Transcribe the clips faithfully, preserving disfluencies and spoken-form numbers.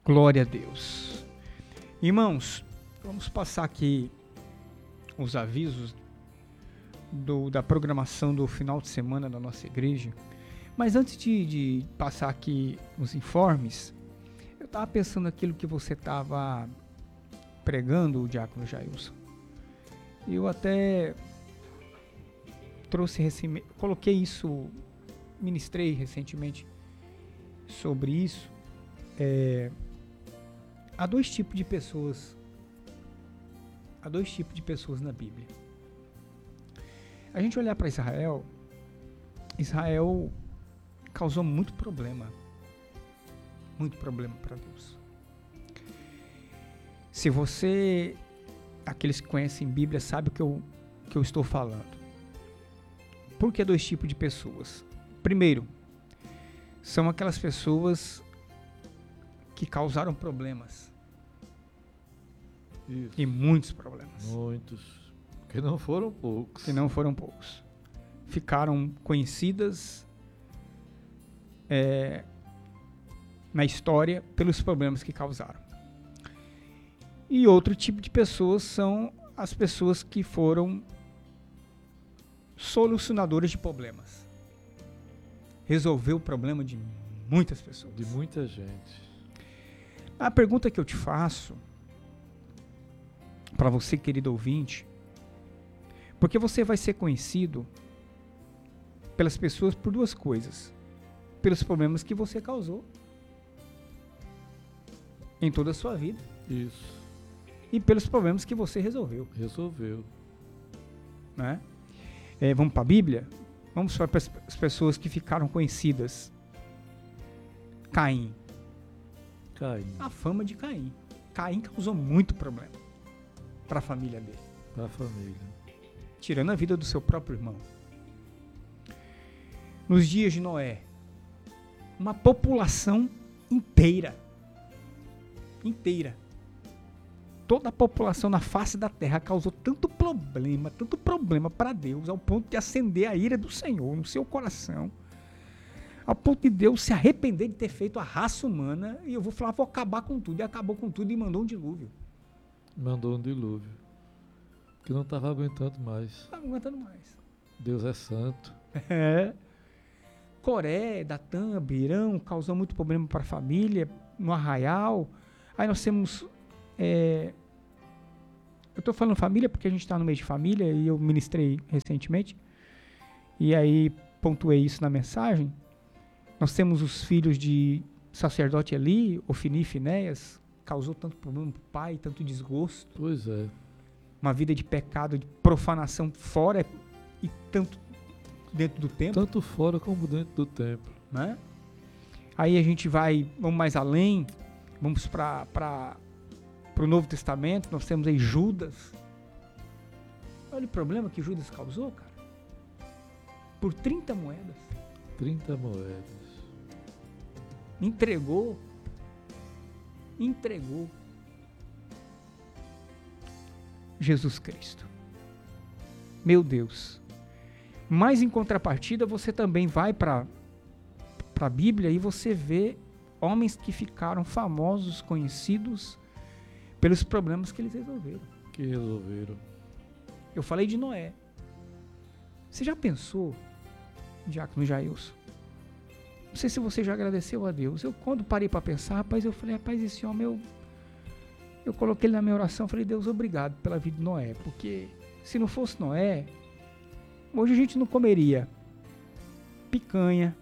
Glória a Deus. Irmãos, vamos passar aqui os avisos do, da programação do final de semana da nossa igreja. Mas antes de, de passar aqui os informes, eu estava pensando aquilo que você estava pregando, o diácono Jailson. Eu até trouxe, coloquei isso, ministrei recentemente sobre isso. É, há dois tipos de pessoas, há dois tipos de pessoas na Bíblia. A gente olhar para Israel, Israel causou muito problema, muito problema para Deus. Se você, aqueles que conhecem Bíblia, sabem o que eu, que eu estou falando. Por que dois tipos de pessoas? Primeiro, são aquelas pessoas que causaram problemas. Isso. E muitos problemas. Muitos. Que não foram poucos. Que não foram poucos. Ficaram conhecidas é, na história pelos problemas que causaram. E outro tipo de pessoas são as pessoas que foram solucionadoras de problemas. Resolveu o problema de muitas pessoas. De muita gente. A pergunta que eu te faço, para você, querido ouvinte, porque você vai ser conhecido pelas pessoas por duas coisas: pelos problemas que você causou em toda a sua vida. Isso. E pelos problemas que você resolveu. Resolveu. Né? É, vamos para a Bíblia? Vamos para as pessoas que ficaram conhecidas. Caim. Caim. A fama de Caim. Caim causou muito problema para a família dele. Para a família. Tirando a vida do seu próprio irmão. Nos dias de Noé, uma população inteira, inteira, toda a população na face da terra causou tanto problema, tanto problema para Deus, ao ponto de acender a ira do Senhor no seu coração, ao ponto de Deus se arrepender de ter feito a raça humana, e eu vou falar, vou acabar com tudo, e acabou com tudo e mandou um dilúvio. Mandou um dilúvio. Que não estava aguentando mais. Não estava aguentando mais. Deus é santo. É. Coré, Datã, Abirão, causou muito problema para a família, no arraial. Aí nós temos... É, eu estou falando família porque a gente está no meio de família e eu ministrei recentemente. E aí pontuei isso na mensagem. Nós temos os filhos de sacerdote Eli, Ofni e Finéias, causou tanto problema para o pai, tanto desgosto. Pois é. Uma vida de pecado, de profanação fora e tanto dentro do templo. Tanto fora como dentro do templo. Né? Aí a gente vai, vamos mais além, vamos para para o Novo Testamento, nós temos aí Judas. Olha o problema que Judas causou, cara. Por trinta moedas. trinta moedas. Entregou. Entregou. Jesus Cristo. Meu Deus. Mas em contrapartida, você também vai para a Bíblia e você vê homens que ficaram famosos, conhecidos pelos problemas que eles resolveram. Que resolveram. Eu falei de Noé. Você já pensou, diácono Jailson? Não sei se você já agradeceu a Deus. Eu, quando parei para pensar, rapaz, eu falei, rapaz, esse homem, eu, eu coloquei ele na minha oração, falei, Deus, obrigado pela vida de Noé, porque se não fosse Noé, hoje a gente não comeria picanha,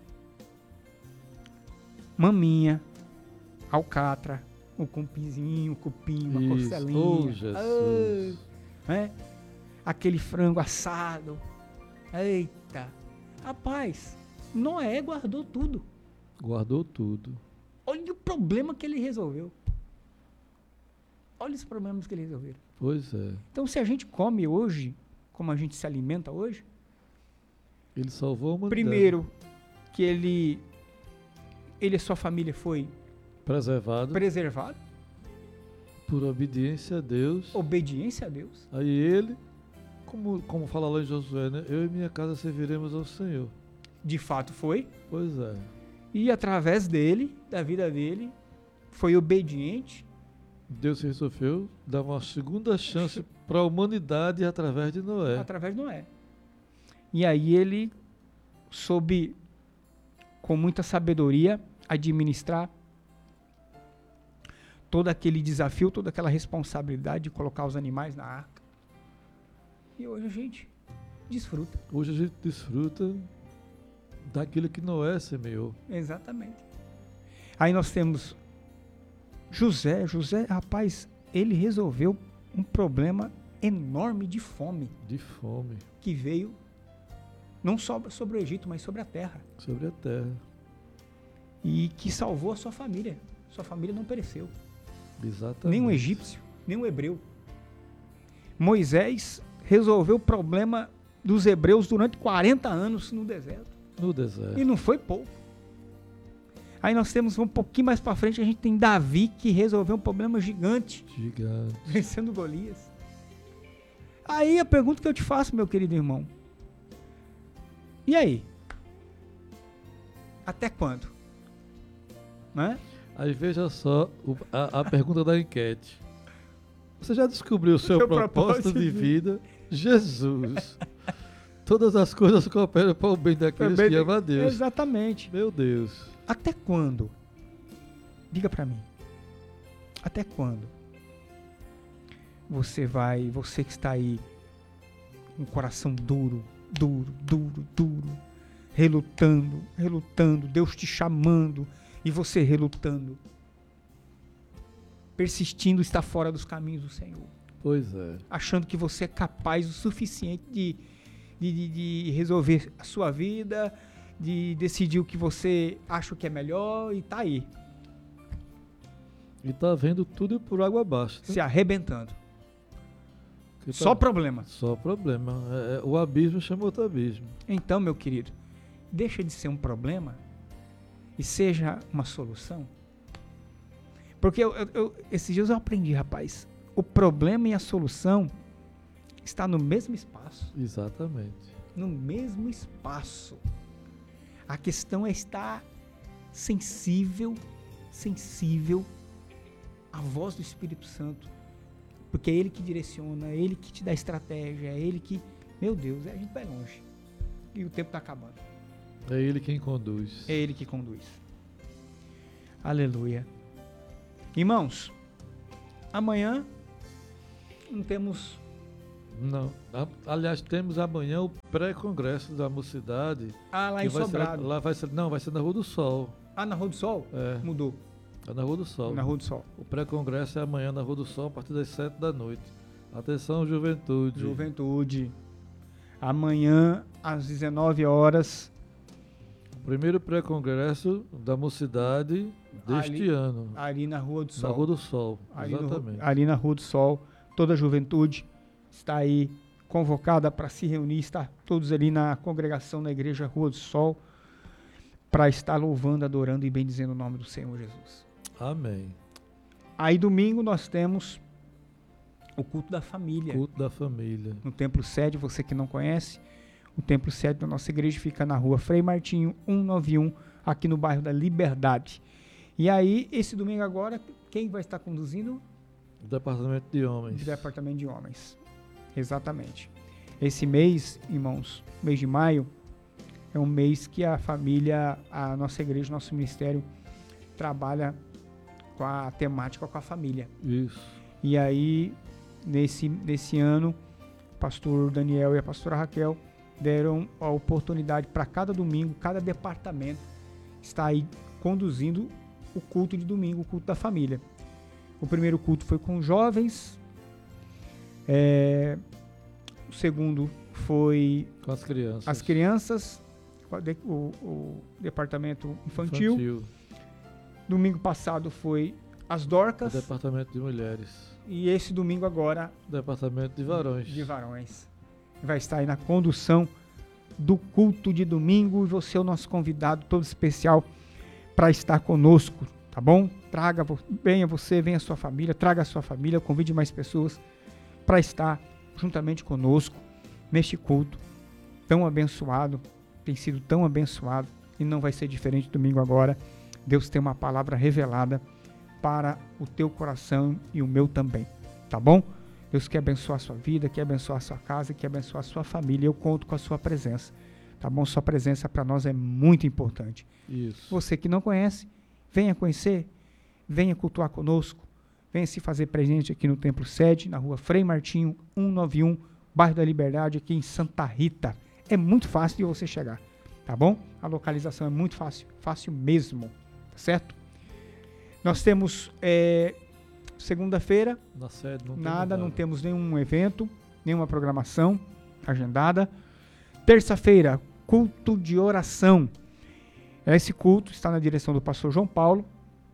maminha, alcatra, um cupinzinho, um cupim, uma Isso. costelinha. Oh, Jesus. Ah, né? Aquele frango assado. Eita. Rapaz, Noé guardou tudo. Guardou tudo. Olha o problema que ele resolveu. Olha os problemas que ele resolveu. Pois é. Então, se a gente come hoje, como a gente se alimenta hoje, ele salvou a humanidade. Primeiro, que ele, ele e sua família foi preservado. preservado. Por obediência a Deus. Obediência a Deus. Aí ele, como, como fala lá em Josué, né? Eu e minha casa serviremos ao Senhor. De fato foi. Pois é. E através dele, da vida dele, foi obediente. Deus resolveu dar uma segunda chance para a humanidade através de Noé. Através de Noé. E aí ele soube, com muita sabedoria, administrar todo aquele desafio, toda aquela responsabilidade de colocar os animais na arca. E hoje a gente desfruta. Hoje a gente desfruta daquilo que Noé semeou. Exatamente. Aí nós temos José. José, rapaz, ele resolveu um problema enorme de fome. De fome. Que veio não só sobre o Egito, mas sobre a terra. Sobre a terra. E que salvou a sua família. Sua família não pereceu. Exatamente. Nem um egípcio, nem um hebreu. Moisés resolveu o problema dos hebreus durante quarenta anos no deserto. No deserto. E não foi pouco. Aí nós temos um pouquinho mais para frente, a gente tem Davi, que resolveu um problema gigante. Gigante. Vencendo Golias. Aí a pergunta que eu te faço, meu querido irmão. E aí? Até quando? Né? Aí veja só o, a, a pergunta da enquete. Você já descobriu o seu, seu propósito, propósito de vida? Jesus. Todas as coisas cooperam para o bem daqueles bem que amam a Deus. Exatamente. Meu Deus. Até quando? Diga para mim. Até quando? Você vai, você que está aí com um coração duro, duro, duro, duro, relutando, relutando, Deus te chamando e você relutando, persistindo, está fora dos caminhos do Senhor. Pois é. Achando que você é capaz o suficiente de, de, de, de resolver a sua vida, de decidir o que você acha que é melhor e tá aí. E tá vendo tudo por água abaixo. Né? Se arrebentando. Tá, só problema. Só problema. É, é, o abismo chama outro abismo. Então, meu querido, deixa de ser um problema e seja uma solução. Porque eu, eu, eu, esses dias eu aprendi, rapaz, o problema e a solução está no mesmo espaço. Exatamente. No mesmo espaço. A questão é estar sensível, sensível à voz do Espírito Santo. Porque é Ele que direciona, é Ele que te dá estratégia, é Ele que... Meu Deus, a gente vai longe. E o tempo está acabando. É Ele quem conduz. É Ele que conduz. Aleluia. Irmãos, amanhã não temos... Não. Aliás, temos amanhã o pré-congresso da Mocidade. Ah, lá em Sobrado. Ser, lá vai ser, não, vai ser na Rua do Sol. Ah, na Rua do Sol? É. Mudou. É na Rua do Sol. Na Rua do Sol. O pré-congresso é amanhã na Rua do Sol, a partir das sete da noite. Atenção, juventude. Juventude. Amanhã, às dezenove horas. O primeiro pré-congresso da Mocidade deste ali, ano. Ali na Rua do Sol. Na Rua do Sol, ali exatamente. No, ali na Rua do Sol. Toda a juventude está aí convocada para se reunir, está todos ali na congregação da Igreja Rua do Sol, para estar louvando, adorando e bendizendo o nome do Senhor Jesus. Amém. Aí domingo nós temos o culto da família. Culto da família. No Templo Sede, você que não conhece, o Templo Sede da nossa igreja fica na rua Frei Martinho, cento e noventa e um, aqui no bairro da Liberdade. E aí, esse domingo agora, quem vai estar conduzindo? O Departamento de Homens. O Departamento de Homens. Exatamente. Esse mês, irmãos, mês de maio, é um mês que a família, a nossa igreja, nosso ministério, trabalha com a temática com a família. Isso. E aí, nesse, nesse ano, o pastor Daniel e a pastora Raquel deram a oportunidade para cada domingo, cada departamento estar aí conduzindo o culto de domingo, o culto da família. O primeiro culto foi com jovens, é, o segundo foi com as crianças, as crianças o, o departamento infantil. infantil. Domingo passado foi as Dorcas. O departamento de mulheres. E esse domingo agora... O departamento de varões. De varões. Vai estar aí na condução do culto de domingo e você é o nosso convidado todo especial para estar conosco, tá bom? Traga, venha você, venha a sua família, traga a sua família, convide mais pessoas para estar juntamente conosco neste culto tão abençoado, tem sido tão abençoado e não vai ser diferente domingo agora. Deus tem uma palavra revelada para o teu coração e o meu também, tá bom? Deus quer abençoar a sua vida, quer abençoar a sua casa, quer abençoar a sua família. Eu conto com a sua presença, tá bom? Sua presença para nós é muito importante. Isso. Você que não conhece, venha conhecer, venha cultuar conosco, venha se fazer presente aqui no Templo Sede, na rua Frei Martinho, cento e noventa e um, bairro da Liberdade, aqui em Santa Rita. É muito fácil de você chegar, tá bom? A localização é muito fácil, fácil mesmo, tá certo? Nós temos é, segunda-feira, Na sede não tem nada, nada. não temos nenhum evento, nenhuma programação agendada. Terça-feira, culto de oração. Esse culto está na direção do pastor João Paulo.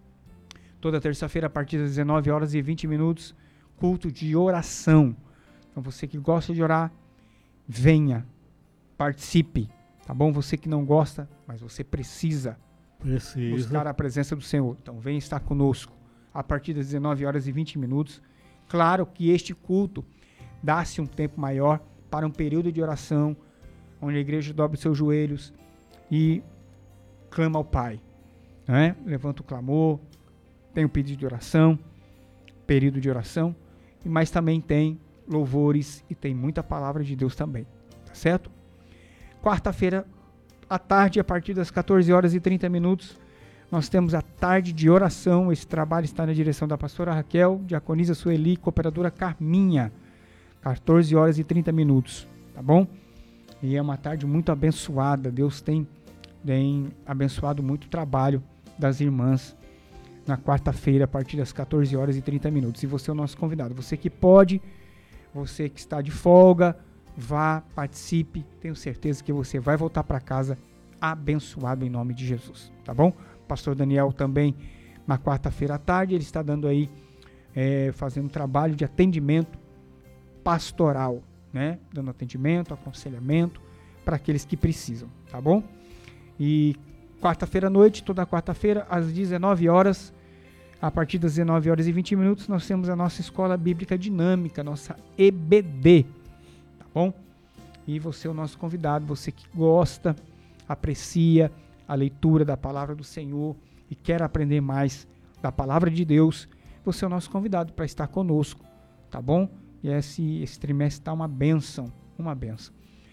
Toda terça-feira, a partir das dezenove horas e vinte minutos, culto de oração. Então, você que gosta de orar, venha, participe, tá bom? Você que não gosta, mas você precisa Precisa. buscar a presença do Senhor. Então, venha estar conosco a partir das dezenove horas e vinte minutos. Claro que este culto dá-se um tempo maior para um período de oração, onde a igreja dobra os seus joelhos e clama ao Pai, né? Levanta o clamor, tem o pedido de oração, período de oração, mas também tem louvores e tem muita palavra de Deus também, tá certo? Quarta-feira à tarde, a partir das quatorze horas e trinta minutos, nós temos a tarde de oração. Esse trabalho está na direção da pastora Raquel, diaconisa Sueli, cooperadora Carminha, quatorze horas e trinta minutos, tá bom? E é uma tarde muito abençoada. Deus tem, tem abençoado muito o trabalho das irmãs na quarta-feira, a partir das quatorze horas e trinta minutos. E você é o nosso convidado. Você que pode, você que está de folga, vá, participe. Tenho certeza que você vai voltar para casa abençoado em nome de Jesus, tá bom? Pastor Daniel também, na quarta-feira à tarde, ele está dando aí, é, fazendo um trabalho de atendimento pastoral, né? Dando atendimento, aconselhamento para aqueles que precisam, tá bom? E quarta-feira à noite, toda quarta-feira, às dezenove horas, a partir das dezenove horas e vinte minutos, nós temos a nossa Escola Bíblica Dinâmica, nossa E B D, tá bom? E você é o nosso convidado, você que gosta, aprecia a leitura da palavra do Senhor e quer aprender mais da palavra de Deus, você é o nosso convidado para estar conosco, tá bom? E esse, esse trimestre está uma bênção, uma bênção.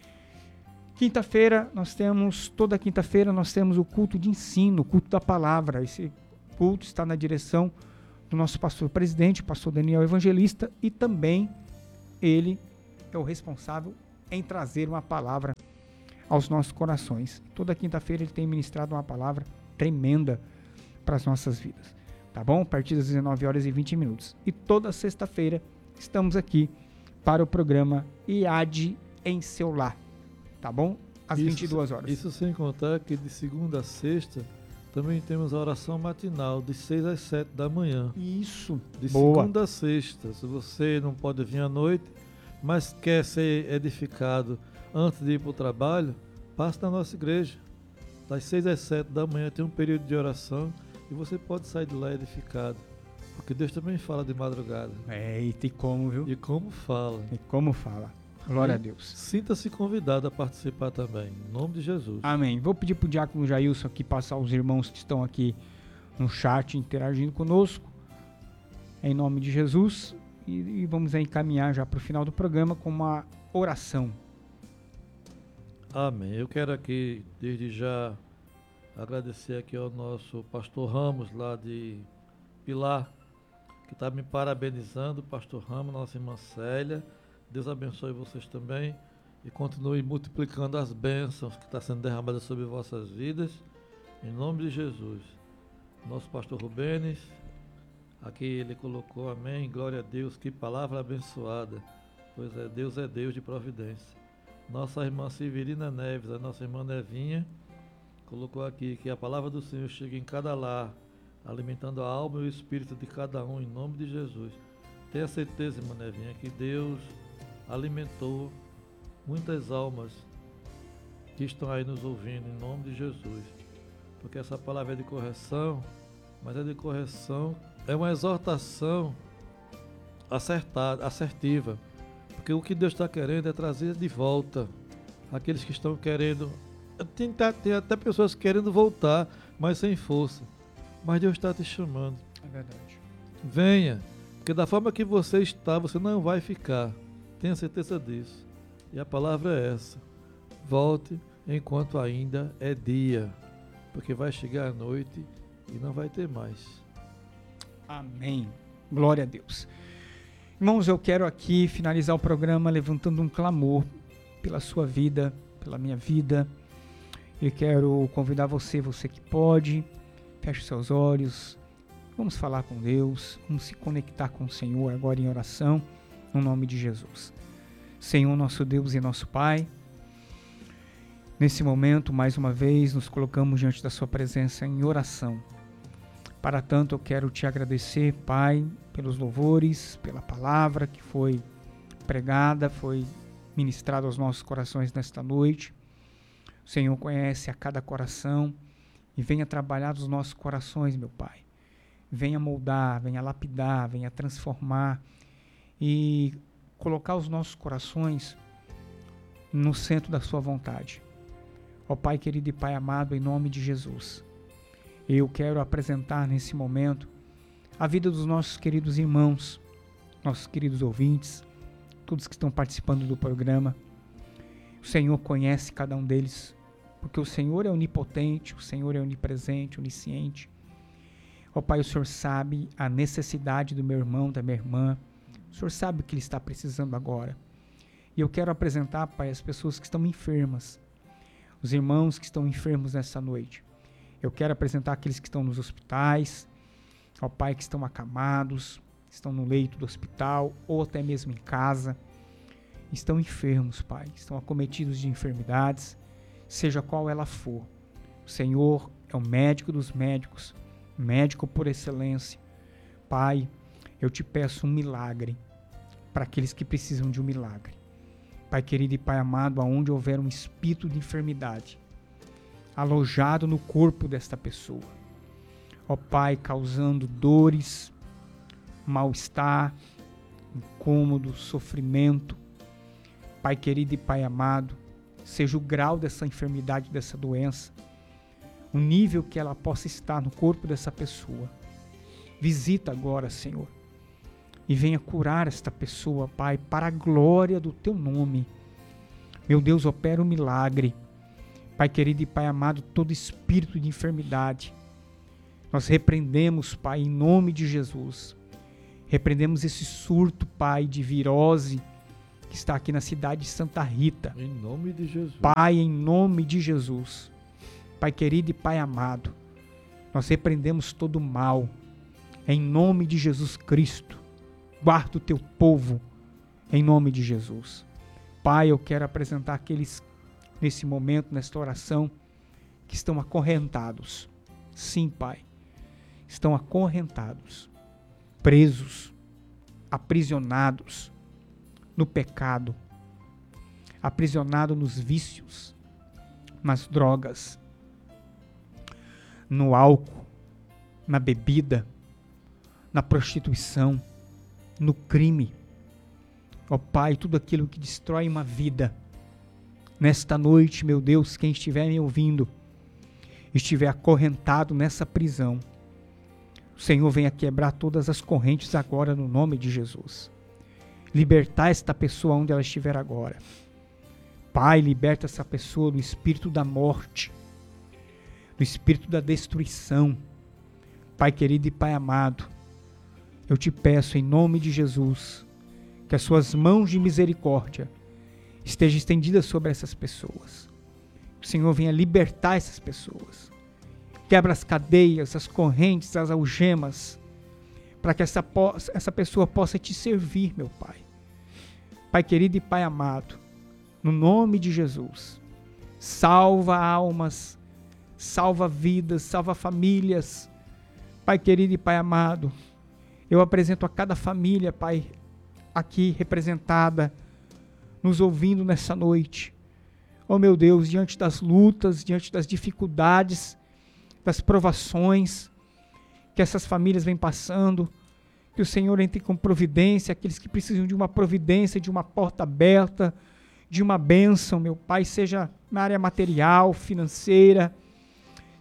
Quinta-feira, nós temos, toda quinta-feira nós temos o culto de ensino, o culto da palavra. Esse culto está na direção do nosso pastor presidente, pastor Daniel Evangelista, e também ele é o responsável em trazer uma palavra aos nossos corações. Toda quinta-feira ele tem ministrado uma palavra tremenda para as nossas vidas, tá bom? A partir das dezenove horas e vinte minutos. E toda sexta-feira estamos aqui para o programa I A D em seu lar, tá bom? Às isso, vinte e duas horas. Isso sem contar que de segunda a sexta também temos a oração matinal, de seis às sete da manhã. Isso, de boa. segunda a sexta. Se você não pode vir à noite, mas quer ser edificado antes de ir para o trabalho, passe na nossa igreja. Das seis às sete da manhã tem um período de oração e você pode sair de lá edificado. Porque Deus também fala de madrugada. É, e tem como, viu? E como fala. E como fala. Glória e a Deus. Sinta-se convidado a participar também. Em nome de Jesus. Amém. Vou pedir para o diácono Jailson aqui passar os irmãos que estão aqui no chat interagindo conosco. Em nome de Jesus. E, e vamos aí encaminhar já para o final do programa com uma oração. Amém. Eu quero aqui, desde já, agradecer aqui ao nosso pastor Ramos, lá de Pilar, que está me parabenizando, pastor Ramos, nossa irmã Célia. Deus abençoe vocês também e continue multiplicando as bênçãos que estão sendo derramadas sobre vossas vidas, em nome de Jesus. Nosso pastor Rubenes, aqui ele colocou amém, glória a Deus, que palavra abençoada, pois é, Deus é Deus de providência. Nossa irmã Severina Neves, a nossa irmã Nevinha, colocou aqui que a palavra do Senhor chega em cada lar, alimentando a alma e o espírito de cada um, em nome de Jesus. Tenha certeza, irmã Nevinha, que Deus alimentou muitas almas que estão aí nos ouvindo, em nome de Jesus. Porque essa palavra é de correção, mas é de correção, é uma exortação acertada, assertiva. Porque o que Deus está querendo é trazer de volta aqueles que estão querendo. Tem, tem até pessoas querendo voltar, mas sem força. Mas Deus está te chamando. É verdade. Venha, porque da forma que você está, você não vai ficar. Tenha certeza disso. E a palavra é essa. Volte enquanto ainda é dia, porque vai chegar a noite e não vai ter mais. Amém. Glória a Deus. Irmãos, eu quero aqui finalizar o programa levantando um clamor pela sua vida, pela minha vida. Eu quero convidar você, você que pode, feche os seus olhos, vamos falar com Deus, vamos se conectar com o Senhor agora em oração, no nome de Jesus. Senhor, nosso Deus e nosso Pai, nesse momento, mais uma vez, nos colocamos diante da sua presença em oração. Para tanto, eu quero te agradecer, Pai, pelos louvores, pela palavra que foi pregada, foi ministrada aos nossos corações nesta noite. O Senhor conhece a cada coração e venha trabalhar os nossos corações, meu Pai. Venha moldar, venha lapidar, venha transformar e colocar os nossos corações no centro da sua vontade. Ó Pai querido e Pai amado, em nome de Jesus, eu quero apresentar nesse momento a vida dos nossos queridos irmãos, nossos queridos ouvintes, todos que estão participando do programa. O Senhor conhece cada um deles, porque o Senhor é onipotente, o Senhor é onipresente, onisciente. Ó Pai, o Senhor sabe a necessidade do meu irmão, da minha irmã. O Senhor sabe o que ele está precisando agora. E eu quero apresentar, Pai, as pessoas que estão enfermas, os irmãos que estão enfermos nessa noite. Eu quero apresentar aqueles que estão nos hospitais, ó Pai, que estão acamados, estão no leito do hospital ou até mesmo em casa. Estão enfermos, Pai, estão acometidos de enfermidades, seja qual ela for. O Senhor é o médico dos médicos, médico por excelência. Pai, eu te peço um milagre para aqueles que precisam de um milagre. Pai querido e Pai amado, aonde houver um espírito de enfermidade alojado no corpo desta pessoa, ó Pai, causando dores, mal-estar, incômodo, sofrimento, Pai querido e Pai amado, seja o grau dessa enfermidade, dessa doença, o nível que ela possa estar no corpo dessa pessoa. Visita agora, Senhor, e venha curar esta pessoa, Pai, para a glória do Teu nome. Meu Deus, opera um milagre. Pai querido e Pai amado, todo espírito de enfermidade, nós repreendemos, Pai, em nome de Jesus. Repreendemos esse surto, Pai, de virose que está aqui na cidade de Santa Rita. Em nome de Jesus. Pai, em nome de Jesus. Pai querido e Pai amado, nós repreendemos todo o mal. Em nome de Jesus Cristo. Guarda o Teu povo, em nome de Jesus. Pai, eu quero apresentar aqueles, nesse momento, nesta oração, que estão acorrentados. Sim, Pai, estão acorrentados, presos, aprisionados no pecado, aprisionados nos vícios, nas drogas, no álcool, na bebida, na prostituição, no crime. Ó Pai, tudo aquilo que destrói uma vida. Nesta noite, meu Deus, quem estiver me ouvindo, estiver acorrentado nessa prisão, o Senhor venha quebrar todas as correntes agora no nome de Jesus. Libertar esta pessoa onde ela estiver agora. Pai, liberta essa pessoa do espírito da morte, do espírito da destruição. Pai querido e Pai amado, eu te peço em nome de Jesus, que as suas mãos de misericórdia estejam estendidas sobre essas pessoas. O Senhor venha libertar essas pessoas. Quebra as cadeias, as correntes, as algemas, para que essa, essa pessoa possa te servir, meu Pai. Pai querido e Pai amado, no nome de Jesus, salva almas, salva vidas, salva famílias. Pai querido e Pai amado, eu apresento a cada família, Pai, aqui representada, nos ouvindo nessa noite. Oh meu Deus, diante das lutas, diante das dificuldades, das provações que essas famílias vêm passando, que o Senhor entre com providência, aqueles que precisam de uma providência, de uma porta aberta, de uma bênção, meu Pai, seja na área material, financeira,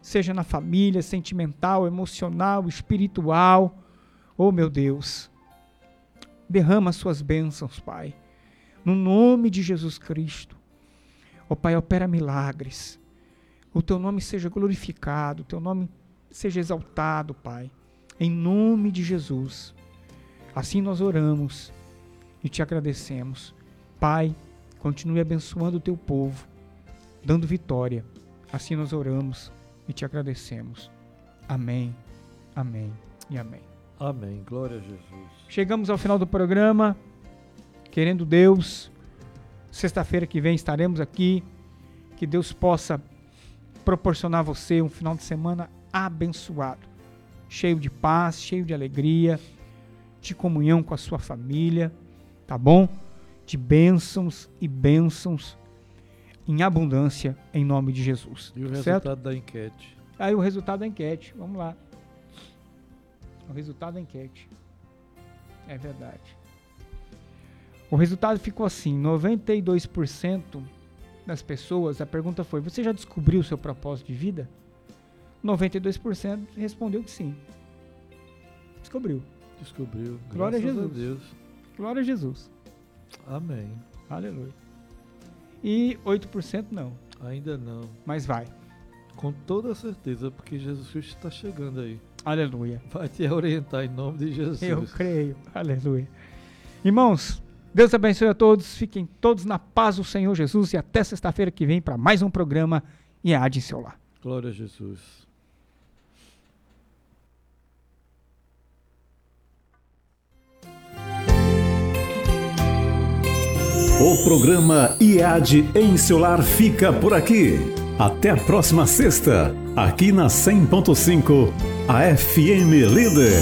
seja na família, sentimental, emocional, espiritual. Oh, meu Deus, derrama as suas bênçãos, Pai, no nome de Jesus Cristo. Oh, Pai, opera milagres. O Teu nome seja glorificado, o Teu nome seja exaltado, Pai, em nome de Jesus. Assim nós oramos e Te agradecemos. Pai, continue abençoando o Teu povo, dando vitória. Assim nós oramos e Te agradecemos. Amém, amém e amém. Amém. Glória a Jesus. Chegamos ao final do programa. Querendo Deus, sexta-feira que vem estaremos aqui. Que Deus possa proporcionar a você um final de semana abençoado, cheio de paz, cheio de alegria, de comunhão com a sua família, tá bom? De bênçãos e bênçãos em abundância, em nome de Jesus. E o certo? resultado da enquete? Aí o resultado da enquete, vamos lá. O resultado da enquete. É verdade. O resultado ficou assim, noventa e dois por cento das pessoas, a pergunta foi, você já descobriu o seu propósito de vida? noventa e dois por cento respondeu que sim. Descobriu. Descobriu. Glória a Jesus. A Deus. Glória a Jesus. Amém. Aleluia. E oito por cento não. Ainda não. Mas vai. Com toda certeza, porque Jesus Cristo está chegando aí. Aleluia. Vai te orientar em nome de Jesus. Eu creio. Aleluia. Irmãos, Deus abençoe a todos. Fiquem todos na paz do Senhor Jesus. E até sexta-feira que vem para mais um programa E A D em seu lar. Glória a Jesus. O programa I A D em seu lar fica por aqui. Até a próxima sexta, aqui na cem ponto cinco, a F M Líder.